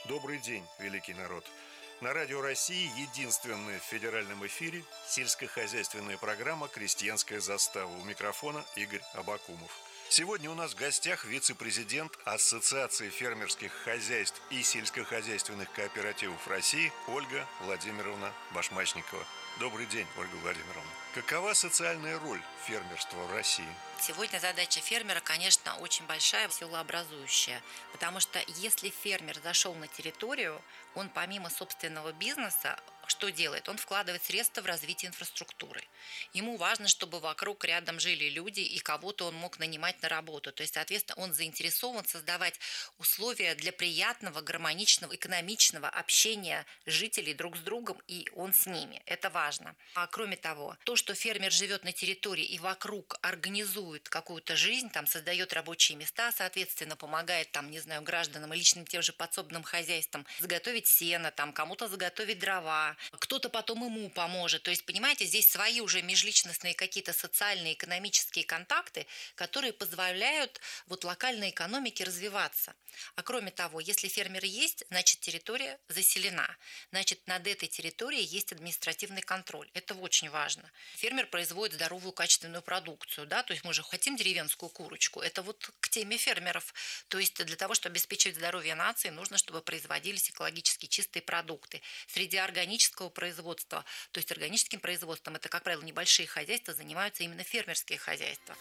Добрый день, великий народ. На Радио России единственная в федеральном эфире сельскохозяйственная программа «Крестьянская застава». У микрофона Игорь Абакумов. Сегодня у нас в гостях вице-президент Ассоциации фермерских хозяйств и сельскохозяйственных кооперативов России Ольга Владимировна Башмачникова. Добрый день, Ольга Владимировна. Какова социальная роль фермерства в России? Сегодня задача фермера, конечно, очень большая, селообразующая, потому что если фермер зашел на территорию, он помимо собственного бизнеса, что делает? Он вкладывает средства в развитие инфраструктуры. Ему важно, чтобы вокруг рядом жили люди и кого-то он мог нанимать на работу. То есть, соответственно, он заинтересован создавать условия для приятного, гармоничного, экономичного общения жителей друг с другом, и он с ними. Это важно. А кроме того, то, что фермер живет на территории и вокруг организует какую-то жизнь, там создает рабочие места, соответственно, помогает там, не знаю, гражданам и личным тем же подсобным хозяйствам заготовить сено, там кому-то заготовить дрова, кто-то потом ему поможет. То есть, понимаете, здесь свои уже межличностные какие-то социальные, экономические контакты, которые позволяют вот локальной экономике развиваться. А кроме того, если фермер есть, значит территория заселена. Значит, над этой территорией есть административный контроль. Это очень важно. Фермер производит здоровую, качественную продукцию, да, то есть мы же хотим деревенскую курочку. Это вот к теме фермеров. То есть для того, чтобы обеспечивать здоровье нации, нужно, чтобы производились экологически чистые продукты. Среди органического производства, то есть органическим производством, это, как правило, небольшие хозяйства, занимаются именно фермерские хозяйства.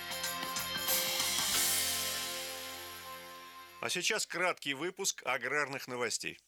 А сейчас краткий выпуск аграрных новостей.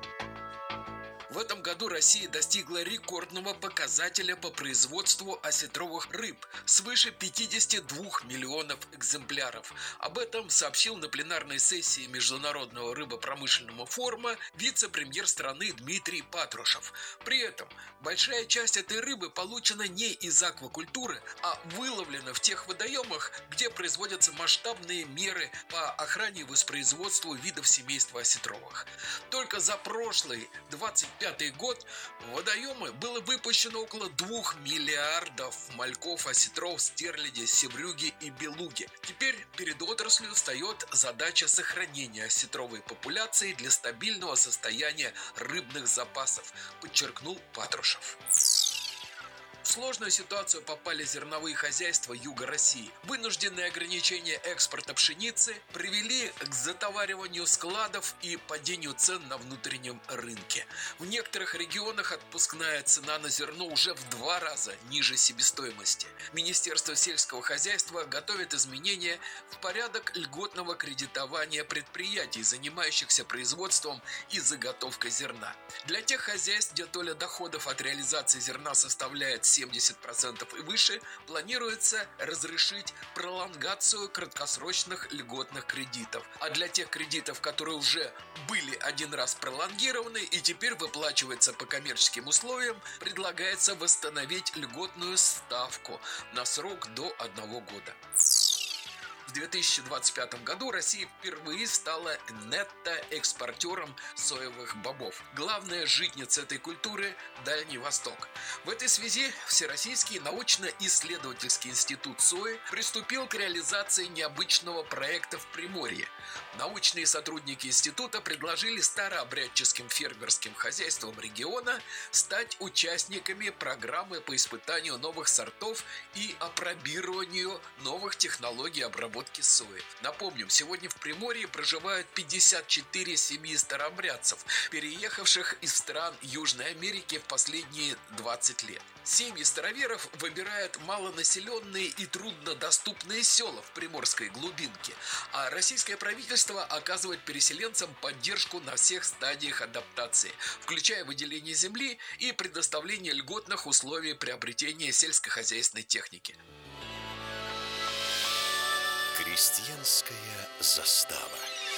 В этом году Россия достигла рекордного показателя по производству осетровых рыб – свыше 52 миллионов экземпляров. Об этом сообщил на пленарной сессии Международного рыбопромышленного форума вице-премьер страны Дмитрий Патрушев. При этом большая часть этой рыбы получена не из аквакультуры, а выловлена в тех водоемах, где производятся масштабные меры по охране и воспроизводству видов семейства осетровых. Только за прошлый 25 год в водоемы было выпущено около 2 миллиардов мальков, осетров, стерляди, севрюги и белуги. Теперь перед отраслью встает задача сохранения осетровой популяции для стабильного состояния рыбных запасов, подчеркнул Патрушев. В сложную ситуацию попали зерновые хозяйства юга России. Вынужденные ограничения экспорта пшеницы привели к затовариванию складов и падению цен на внутреннем рынке. В некоторых регионах отпускная цена на зерно уже в 2 раза ниже себестоимости. Министерство сельского хозяйства готовит изменения в порядок льготного кредитования предприятий, занимающихся производством и заготовкой зерна. Для тех хозяйств, где доля доходов от реализации зерна составляет 70% и выше, планируется разрешить пролонгацию краткосрочных льготных кредитов. А для тех кредитов, которые уже были один раз пролонгированы и теперь выплачиваются по коммерческим условиям, предлагается восстановить льготную ставку на срок до 1 года. В 2025 году Россия впервые стала нетто-экспортером соевых бобов. Главная житница этой культуры – Дальний Восток. В этой связи Всероссийский научно-исследовательский институт сои приступил к реализации необычного проекта в Приморье. Научные сотрудники института предложили старообрядческим фермерским хозяйствам региона стать участниками программы по испытанию новых сортов и апробированию новых технологий обработки сои. Напомним, сегодня в Приморье проживают 54 семьи старообрядцев, переехавших из стран Южной Америки в последние 20 лет. Семьи староверов выбирают малонаселенные и труднодоступные села в приморской глубинке, а российское правительство оказывает переселенцам поддержку на всех стадиях адаптации, включая выделение земли и предоставление льготных условий приобретения сельскохозяйственной техники. Крестьянская застава.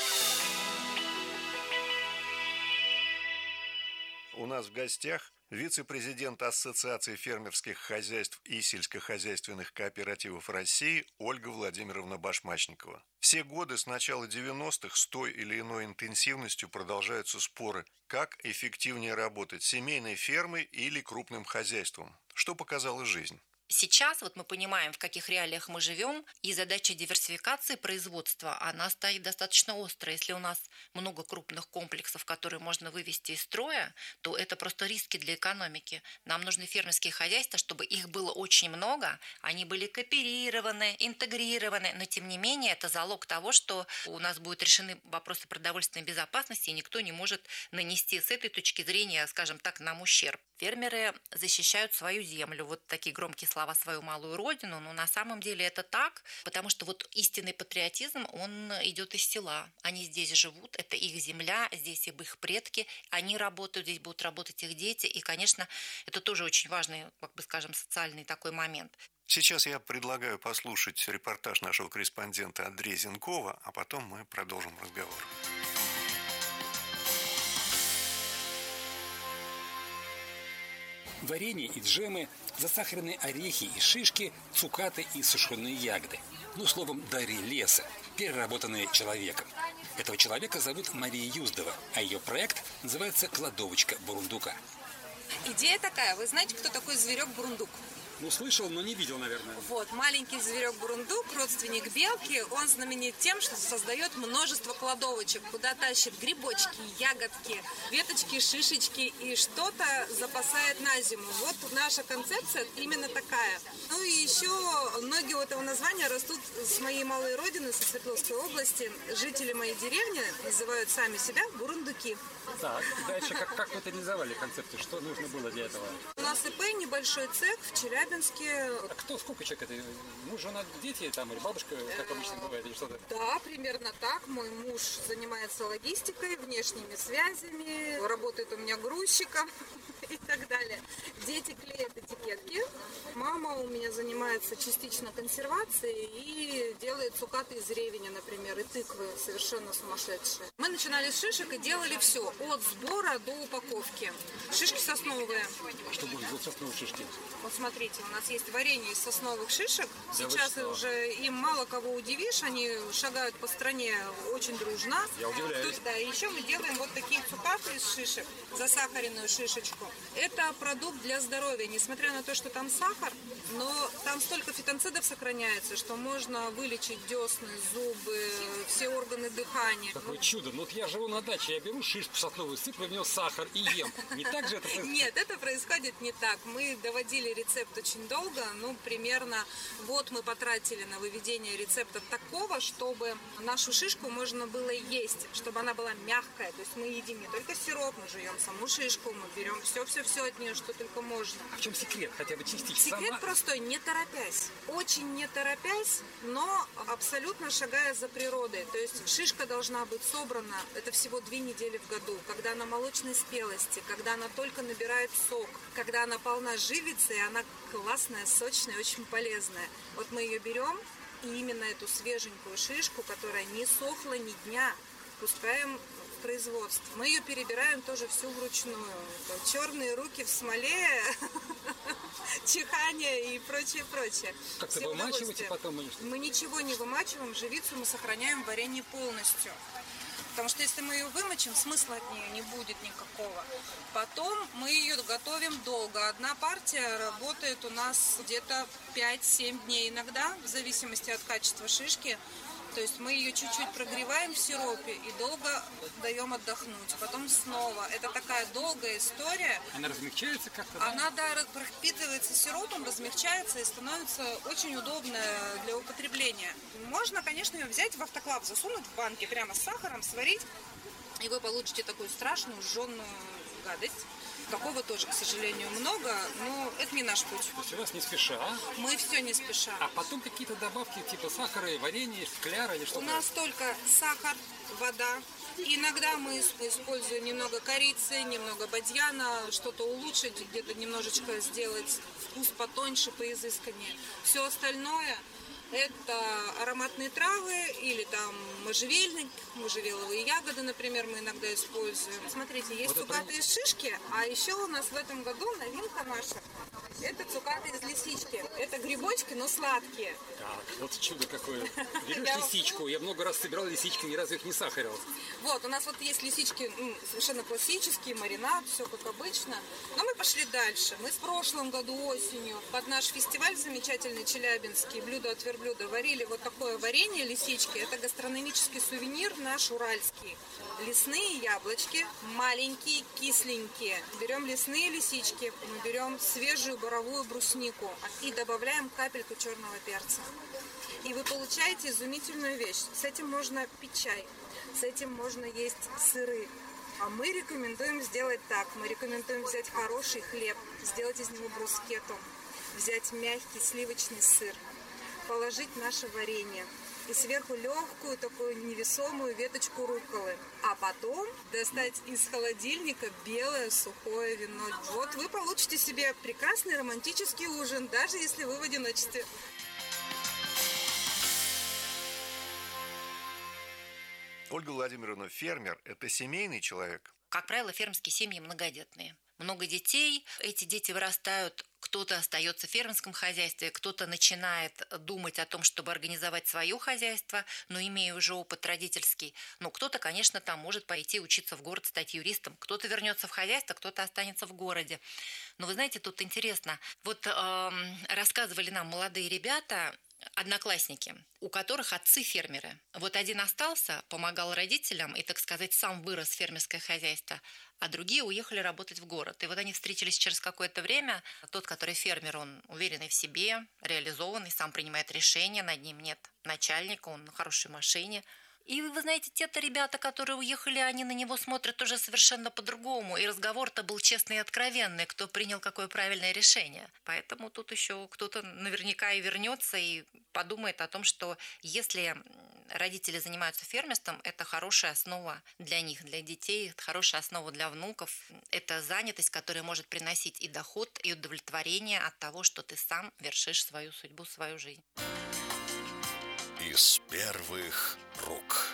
У нас в гостях вице-президент Ассоциации фермерских хозяйств и сельскохозяйственных кооперативов России Ольга Владимировна Башмачникова. Все годы с начала 90-х с той или иной интенсивностью продолжаются споры, как эффективнее работать – семейной фермой или крупным хозяйством. Что показала жизнь? Сейчас вот мы понимаем, в каких реалиях мы живем, и задача диверсификации производства, она стоит достаточно остро. Если у нас много крупных комплексов, которые можно вывести из строя, то это просто риски для экономики. Нам нужны фермерские хозяйства, чтобы их было очень много, они были кооперированы, интегрированы, но тем не менее это залог того, что у нас будут решены вопросы продовольственной безопасности, и никто не может нанести с этой точки зрения, скажем так, нам ущерб. Фермеры защищают свою землю, вот такие громкие слова, свою малую родину, но на самом деле это так, потому что вот истинный патриотизм, он идет из села. Они здесь живут, это их земля, здесь их предки, они работают, здесь будут работать их дети, и, конечно, это тоже очень важный, как бы скажем, социальный такой момент. Сейчас я предлагаю послушать репортаж нашего корреспондента Андрея Зенкова, а потом мы продолжим разговор. Варенье и джемы, засахаренные орехи и шишки, цукаты и сушеные ягоды. Ну, словом, дары леса, переработанные человеком. Этого человека зовут Мария Юздова, а ее проект называется «Кладовочка бурундука». Идея такая. Вы знаете, кто такой зверек бурундук? Ну, слышал, но не видел, наверное. Вот, маленький зверек бурундук, родственник белки, он знаменит тем, что создает множество кладовочек, куда тащит грибочки, ягодки, веточки, шишечки и что-то запасает на зиму. Вот наша концепция именно такая. Ну и еще ноги у этого названия растут с моей малой родины, со Свердловской области. Жители моей деревни называют сами себя бурундуки. Так, дальше как вы реализовали концепцию? Что нужно было для этого? У нас ИП, небольшой цех в Челябинске. А сколько человек это? Муж, жена, дети там или бабушка, как обычно бывает, или что-то? Да, примерно так. Мой муж занимается логистикой, внешними связями, работает у меня грузчиком и так далее. Дети клеят этикетки. Мама у меня занимается частично консервацией и делает цукаты из ревеня, например, и тыквы совершенно сумасшедшие. Мы начинали с шишек и делали все, от сбора до упаковки. Шишки сосновые. А что будет за сосновые шишки? Вот смотрите, у нас есть варенье из сосновых шишек. Сейчас уже им мало кого удивишь, они шагают по стране очень дружно. Я удивляюсь. Да, и еще мы делаем вот такие цукаты из шишек, засахаренную шишечку. Это продукт для здоровья, несмотря на то, что там сахар, но там столько фитонцидов сохраняется, что можно вылечить десны, зубы, все органы дыхания. Какое чудо. Ну вот я живу на даче, я беру шишку сосновую, сыплю в нее сахар и ем. Не так же это происходит? Нет, это происходит не так. Мы доводили рецепт очень долго, примерно год мы потратили на выведение рецепта такого, чтобы нашу шишку можно было есть, чтобы она была мягкая. То есть мы едим не только сироп, мы жуем саму шишку, мы берем все от нее, что только можно. А в чем секрет? Хотя бы частично. Секрет простой, не торопясь. Очень не торопясь, но абсолютно шагая за природой. То есть шишка должна быть собрана, это всего 2 недели в году, когда она молочной спелости, когда она только набирает сок, когда она полна живицы, и она классная, сочная, очень полезная. Вот мы ее берем, и именно эту свеженькую шишку, которая не сохла ни дня, пускаем в производство. Мы ее перебираем тоже всю вручную. Черные руки в смоле, чихание и прочее. Как-то вымачиваете потом? Мы ничего не вымачиваем, живицу мы сохраняем в варенье полностью. Потому что если мы ее вымочим, смысла от нее не будет никакого. Потом мы ее готовим долго. Одна партия работает у нас где-то 5-7 дней иногда, в зависимости от качества шишки. То есть мы ее чуть-чуть прогреваем в сиропе и долго даем отдохнуть. Потом снова. Это такая долгая история. Она размягчается как-то? Она, да, пропитывается сиропом, размягчается и становится очень удобная для употребления. Можно, конечно, ее взять в автоклав, засунуть в банки прямо с сахаром, сварить, и вы получите такую страшную жженую гадость. Такого тоже, к сожалению, много, но это не наш путь. То есть у вас не спеша? Мы все не спеша. А потом какие-то добавки типа сахара, варенье, кляра или что-то? У нас только сахар, вода. Иногда мы используем немного корицы, немного бадьяна, что-то улучшить, где-то немножечко сделать вкус потоньше, поизысканнее. Все остальное это ароматные травы или там можжевеловые ягоды, например, мы иногда используем. Смотрите, есть цукаты из шишки, а еще у нас в этом году новинка наша. Это цукаты из лисички. Это грибочки, но сладкие. Так, вот чудо какое. Берешь лисичку. Я много раз собирал лисички, ни разу их не сахарил. Вот, у нас вот есть лисички совершенно классические, маринад, все как обычно. Но мы пошли дальше. Мы в прошлом году осенью под наш фестиваль замечательный челябинский «Блюдо от верблюда» варили вот такое варенье лисички. Это гастрономический сувенир наш уральский. Лесные яблочки, маленькие, кисленькие. Берем лесные лисички, мы берем свежую боровую бруснику и добавляем капельку черного перца. И вы получаете изумительную вещь. С этим можно пить чай, с этим можно есть сыры. А мы рекомендуем сделать так. Мы рекомендуем взять хороший хлеб, сделать из него брускетту, взять мягкий сливочный сыр, положить наше варенье и сверху легкую такую невесомую веточку рукколы. А потом достать из холодильника белое сухое вино. Вот вы получите себе прекрасный романтический ужин, даже если вы в одиночестве. Ольга Владимировна, фермер – это семейный человек? Как правило, фермерские семьи многодетные. Много детей, эти дети вырастают, кто-то остается в фермерском хозяйстве, кто-то начинает думать о том, чтобы организовать свое хозяйство, но имея уже опыт родительский. Ну, кто-то, конечно, там может пойти учиться в город, стать юристом, кто-то вернется в хозяйство, кто-то останется в городе. Но вы знаете, тут интересно. Вот рассказывали нам молодые ребята, одноклассники, у которых отцы фермеры. Вот один остался, помогал родителям и, так сказать, сам вырос фермерское хозяйство, а другие уехали работать в город. И вот они встретились через какое-то время. Тот, который фермер, он уверенный в себе, реализованный, сам принимает решения, над ним нет начальника, он на хорошей машине. И вы знаете, те-то ребята, которые уехали, они на него смотрят уже совершенно по-другому. И разговор-то был честный и откровенный, кто принял какое правильное решение. Поэтому тут еще кто-то наверняка и вернется и подумает о том, что если родители занимаются фермерством, это хорошая основа для них, для детей, это хорошая основа для внуков. Это занятость, которая может приносить и доход, и удовлетворение от того, что ты сам вершишь свою судьбу, свою жизнь. Из первых рук.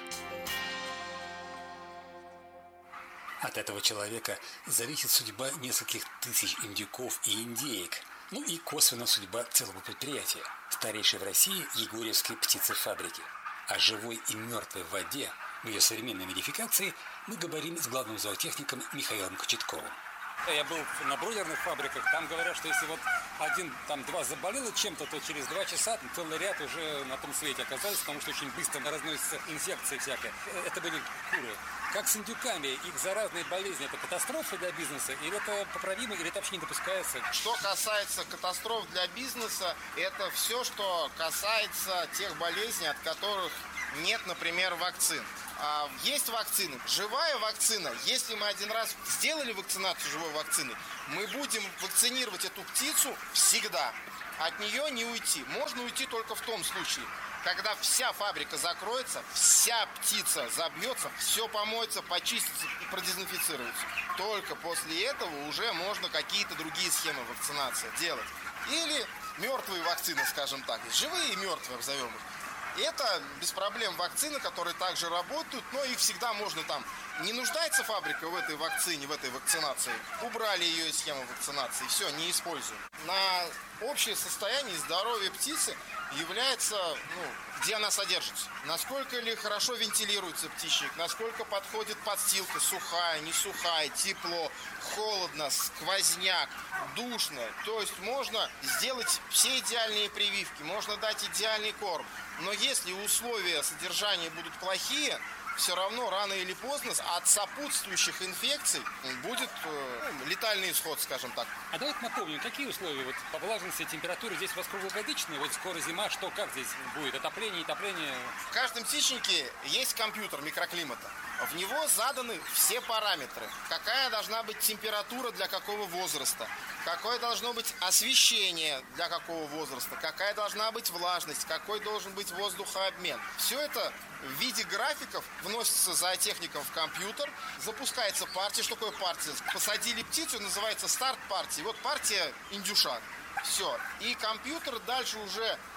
От этого человека зависит судьба нескольких тысяч индюков и индеек, ну и косвенно судьба целого предприятия, старейшей в России Егорьевской птицефабрики. О живой и мертвой воде, в ее современной модификации, мы говорим с главным зоотехником Михаилом Кочетковым. Я был на бройлерных фабриках, там говорят, что если вот один, там два заболело чем-то, то через 2 часа целый ряд уже на том свете оказались, потому что очень быстро разносятся инфекции всякие. Это были куры. Как с индюками, их заразные болезни, это катастрофа для бизнеса, или это поправимо, или это вообще не допускается? Что касается катастроф для бизнеса, это все, что касается тех болезней, от которых нет, например, вакцин. Есть вакцины. Живая вакцина, если мы один раз сделали вакцинацию живой вакциной, мы будем вакцинировать эту птицу всегда. От нее не уйти. Можно уйти только в том случае, когда вся фабрика закроется, вся птица забьется, все помоется, почистится и продезинфицируется. Только после этого уже можно какие-то другие схемы вакцинации делать. Или мертвые вакцины, скажем так. Живые и мертвые, назовем их. Это без проблем вакцины, которые также работают, но их всегда можно там... Не нуждается фабрика в этой вакцине, в этой вакцинации. Убрали ее из схемы вакцинации, все, не используем. На общее состояние здоровья птицы является, где она содержится. Насколько ли хорошо вентилируется птичник, насколько подходит подстилка, сухая, не сухая, тепло, холодно, сквозняк, душно. То есть можно сделать все идеальные прививки, можно дать идеальный корм. Но если условия содержания будут плохие, все равно рано или поздно от сопутствующих инфекций будет летальный исход, скажем так. А давайте напомним, какие условия вот, по влажности, температуры здесь у вас круглогодичные, вот скоро зима, что, как здесь будет, отопление, нетопление? В каждом птичнике есть компьютер микроклимата. В него заданы все параметры. Какая должна быть температура для какого возраста, какое должно быть освещение для какого возраста, какая должна быть влажность, какой должен быть воздухообмен. Все это в виде графиков вносится зоотехником в компьютер, запускается партия. Что такое партия? Посадили птицу, называется старт партии. Вот партия индюшат. Все. И компьютер дальше уже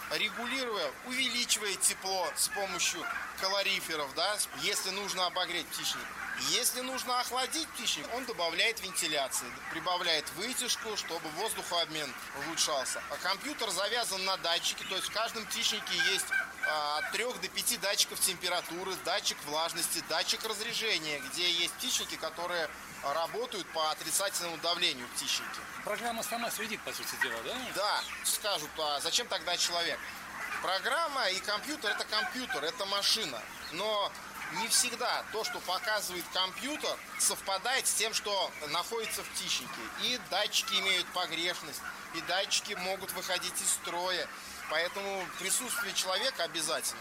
регулируя, увеличивая тепло с помощью калориферов, да, если нужно обогреть птичник. Если нужно охладить птичник, он добавляет вентиляции, прибавляет вытяжку, чтобы воздухообмен улучшался. А компьютер завязан на датчики, то есть в каждом птичнике есть от 3 до 5 датчиков температуры, датчик влажности, датчик разрежения, где есть птичники, которые работают по отрицательному давлению птичники. Программа сама следит, по сути дела, да? Да, скажут, а зачем тогда человек? Программа и компьютер – это машина. Но не всегда то, что показывает компьютер, совпадает с тем, что находится в птичнике. И датчики имеют погрешность, и датчики могут выходить из строя. Поэтому присутствие человека обязательно.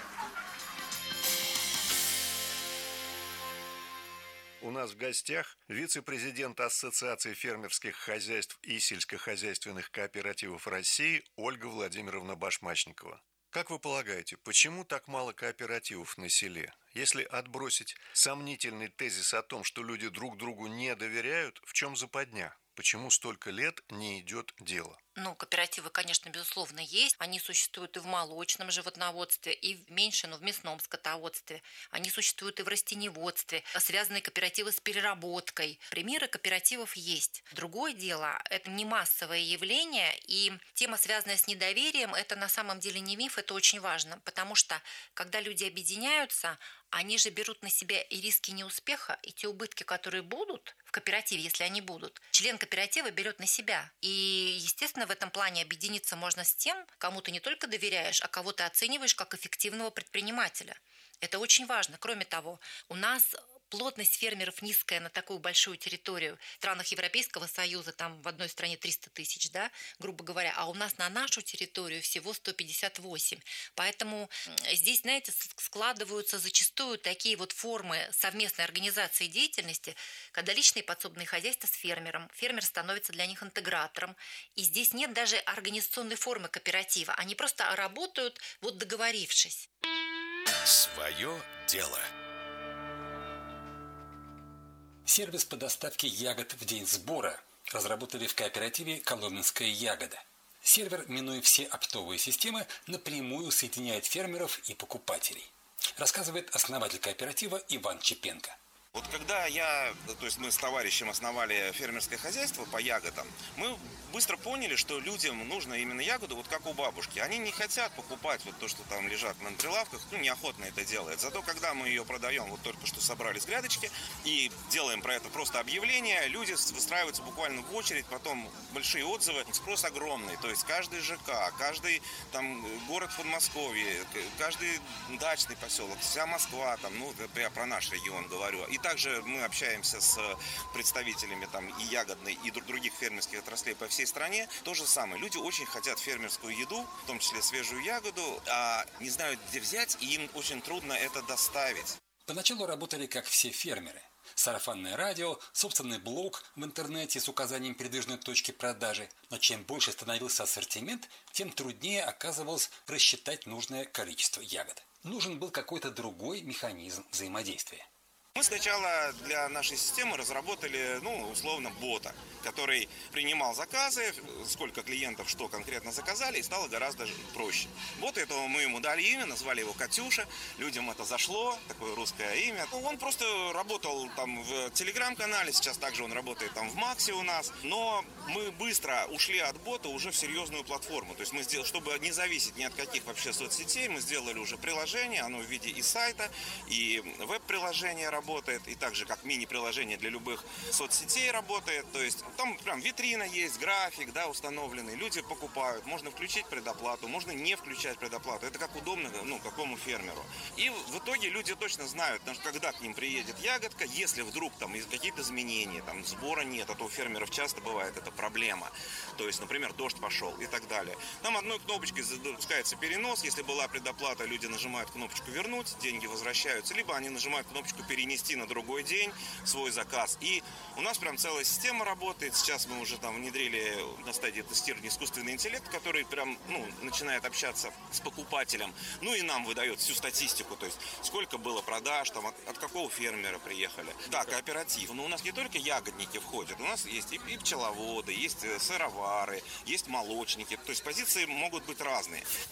У нас в гостях вице-президент Ассоциации фермерских хозяйств и сельскохозяйственных кооперативов России Ольга Владимировна Башмачникова. Как вы полагаете, почему так мало кооперативов на селе? Если отбросить сомнительный тезис о том, что люди друг другу не доверяют, в чем западня? Почему столько лет не идет дело? Кооперативы, конечно, безусловно, есть. Они существуют и в молочном животноводстве, и в в мясном скотоводстве. Они существуют и в растениеводстве. Связанные кооперативы с переработкой. Примеры кооперативов есть. Другое дело, это не массовое явление, и тема, связанная с недоверием, это на самом деле не миф, это очень важно. Потому что, когда люди объединяются, они же берут на себя и риски неуспеха, и те убытки, которые будут в кооперативе, если они будут, член кооператива берет на себя. И, естественно, в этом плане объединиться можно с тем, кому ты не только доверяешь, а кого ты оцениваешь как эффективного предпринимателя. Это очень важно. Кроме того, у нас плотность фермеров низкая на такую большую территорию. В странах Европейского Союза там в одной стране 300 тысяч, да, грубо говоря, а у нас на нашу территорию всего 158. Поэтому здесь, знаете, складываются зачастую такие вот формы совместной организации деятельности, когда личные подсобные хозяйства с фермером, фермер становится для них интегратором. И здесь нет даже организационной формы кооператива. Они просто работают, вот договорившись. Свое дело. Сервис по доставке ягод в день сбора разработали в кооперативе «Коломенская ягода». Сервер, минуя все оптовые системы, напрямую соединяет фермеров и покупателей. Рассказывает основатель кооператива Иван Чепенко. Вот когда мы с товарищем основали фермерское хозяйство по ягодам, мы быстро поняли, что людям нужно именно ягоду, вот как у бабушки. Они не хотят покупать вот то, что там лежат на прилавках, неохотно это делают. Зато когда мы ее продаем, вот только что собрали с грядочки, и делаем про это просто объявление, люди выстраиваются буквально в очередь, потом большие отзывы, спрос огромный. То есть каждый ЖК, каждый там город в Подмосковье, каждый дачный поселок, вся Москва, я про наш регион говорю. И также мы общаемся с представителями и ягодной, и других фермерских отраслей по всей стране. То же самое. Люди очень хотят фермерскую еду, в том числе свежую ягоду, а не знают, где взять, и им очень трудно это доставить. Поначалу работали как все фермеры. Сарафанное радио, собственный блог в интернете с указанием передвижной точки продажи. Но чем больше становился ассортимент, тем труднее оказывалось рассчитать нужное количество ягод. Нужен был какой-то другой механизм взаимодействия. Мы сначала для нашей системы разработали, условно, бота, который принимал заказы, сколько клиентов что конкретно заказали, и стало гораздо проще. Бот этого мы ему дали имя, назвали его Катюша, людям это зашло, такое русское имя. Он просто работал в телеграм-канале, сейчас также он работает в Максе у нас, но мы быстро ушли от бота уже в серьезную платформу. То есть мы сделали, чтобы не зависеть ни от каких вообще соцсетей, мы сделали уже приложение, оно в виде и сайта, и веб-приложение работает, и также как мини-приложение для любых соцсетей работает. То есть там прям витрина есть, график, установленный. Люди покупают. Можно включить предоплату, можно не включать предоплату. Это как удобно, какому фермеру. И в итоге люди точно знают, когда к ним приедет ягодка, если вдруг какие-то изменения, сбора нет, а то у фермеров часто бывает эта проблема. То есть, например, дождь пошел и так далее. Там одной кнопочкой запускается перенос. Если была предоплата, люди нажимают кнопочку «Вернуть», деньги возвращаются. Либо они нажимают кнопочку «Перенести» на другой день свой заказ. И у нас прям целая система работает. Сейчас мы уже внедрили на стадии тестирования искусственный интеллект, который прям, начинает общаться с покупателем. И нам выдает всю статистику, то есть сколько было продаж, от какого фермера приехали. Да, кооператив. Но у нас не только ягодники входят, у нас есть и пчеловоды, есть сыровары, есть молочники. То есть позиции могут быть разные.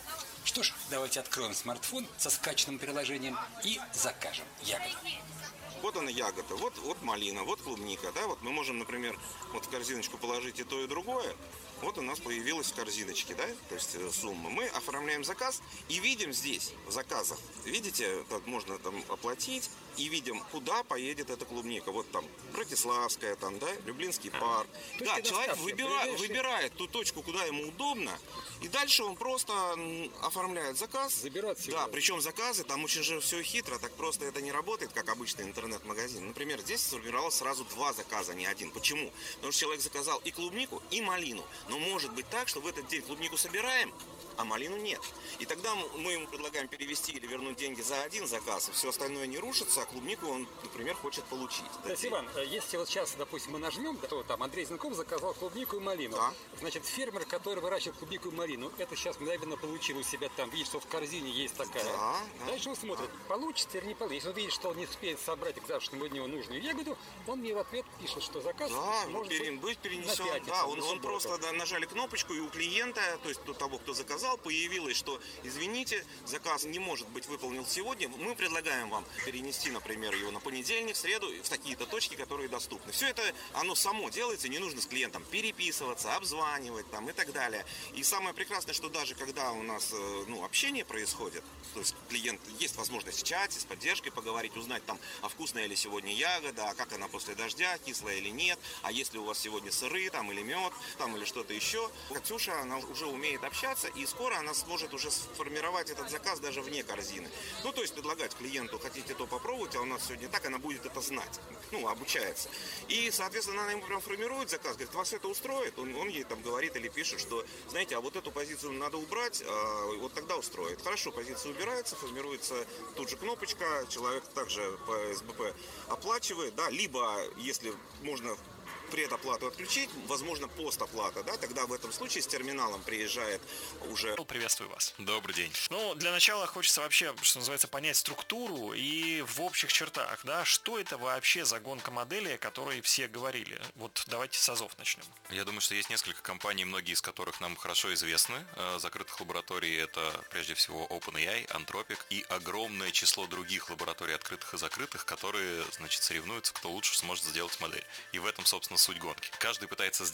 Что ж, давайте откроем смартфон со скачанным приложением и закажем ягоду. Вот она ягода, вот малина, вот клубника, да, вот мы можем, например, вот в корзиночку положить и то, и другое. Вот у нас появилась в корзиночке, да, то есть сумма. Мы оформляем заказ и видим здесь, в заказах, видите, так можно там оплатить, и видим, куда поедет эта клубника. Вот там Братиславская, там, да, Люблинский парк. Да, человек выбирает ту точку, куда ему удобно, и дальше он просто оформляет заказ. Забирает всего. Да, причем заказы, там очень же все хитро, так просто это не работает, как обычный интернет-магазин. Например, здесь сформировалось сразу 2 заказа, не один. Почему? Потому что человек заказал и клубнику, и малину. Но может быть так, что в этот день клубнику собираем, а малину нет. И тогда мы ему предлагаем перевести или вернуть деньги за один заказ, и все остальное не рушится, а клубнику он, например, хочет получить. Кстати, Иван, если вот сейчас, допустим, мы нажмем, то там Андрей Зенков заказал клубнику и малину. Да. Значит, фермер, который выращивает клубнику и малину, это сейчас мгновенно получил у себя там, видит, что в корзине есть такая. Да. Дальше он смотрит, получится или не получится. Если он видит, что он не успеет собрать к завтрашнему дню нужную ягоду, он мне в ответ пишет, что заказ может быть перенесен. на пятницу, Да, он просто нажали кнопочку, и у клиента, то есть у того, кто заказал, появилось, что, извините, заказ не может быть выполнен сегодня. Мы предлагаем вам перенести, например, его на понедельник, среду, в такие-то точки, которые доступны. Все это, оно само делается, не нужно с клиентом переписываться, обзванивать там и так далее. И самое прекрасное, что даже когда у нас общение происходит, то есть клиент, есть возможность в чате с поддержкой поговорить, узнать там, а вкусная ли сегодня ягода, а как она после дождя, кислая или нет, а есть ли у вас сегодня сыры там или мед, там или что-то еще. Катюша, она уже умеет общаться, и скоро она сможет уже сформировать этот заказ даже вне корзины. То есть предлагать клиенту, хотите то попробовать, а у нас сегодня так, она будет это знать, обучается. И, соответственно, она ему прям формирует заказ, говорит, вас это устроит? Он ей там говорит или пишет, что, знаете, а вот эту позицию надо убрать, вот тогда устроит. Хорошо, позиция убирается, формируется тут же кнопочка, человек также по СБП оплачивает, да, либо, если можно предоплату отключить, возможно, постоплата, да, тогда в этом случае с терминалом приезжает уже... Приветствую вас. Добрый день. Для начала хочется вообще, что называется, понять структуру и в общих чертах, да, что это вообще за гонка модели, о которой все говорили. Вот давайте с АЗОВ начнем. Я думаю, что есть несколько компаний, многие из которых нам хорошо известны. Закрытых лабораторий это прежде всего OpenAI, Anthropic и огромное число других лабораторий, открытых и закрытых, которые, соревнуются, кто лучше сможет сделать модель. И в этом, собственно, суть гонки. Каждый пытается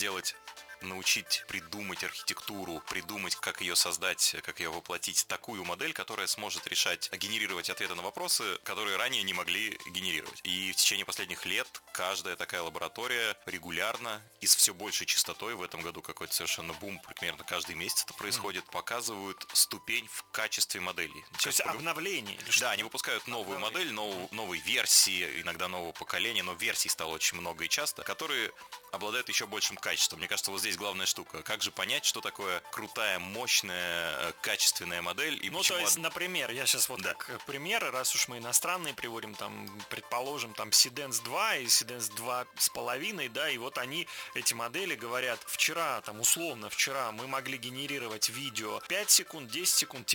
научить придумать архитектуру, придумать, как ее создать, как ее воплотить, такую модель, которая сможет генерировать ответы на вопросы, которые ранее не могли генерировать. И в течение последних лет каждая такая лаборатория регулярно и с все большей частотой, в этом году какой-то совершенно бум, примерно каждый месяц это происходит, показывают ступень в качестве моделей. То есть обновление? Да, они выпускают новую модель, новые версии, иногда нового поколения, но версий стало очень много и часто, которые обладают еще большим качеством. Мне кажется, вот здесь главная штука. Как же понять, что такое крутая, мощная, качественная модель? И то есть, например, я сейчас как пример, раз уж мы иностранные приводим, предположим, Seedance 2 и Seedance 2,5, да, и вот эти модели говорят, вчера мы могли генерировать видео 5 секунд, 10 секунд,